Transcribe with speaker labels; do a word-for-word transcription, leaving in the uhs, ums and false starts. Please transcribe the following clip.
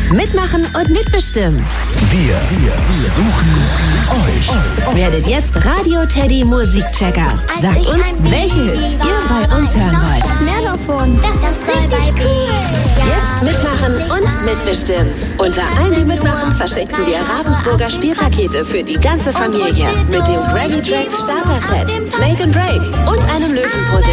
Speaker 1: Mitmachen und mitbestimmen.
Speaker 2: Wir, wir suchen euch.
Speaker 1: Werdet jetzt Radio Teddy Musikchecker. Sagt uns, welche Hits ihr bei uns hören wollt.
Speaker 3: Mehr davon. Das soll bei B.
Speaker 1: Jetzt mitmachen und mitbestimmen. Unter allen, die mitmachen, verschenken wir Ravensburger Spielpakete für die ganze Familie. Mit dem Gravy Tracks Starter Set, Make and Break und einem Löwenpuzzle.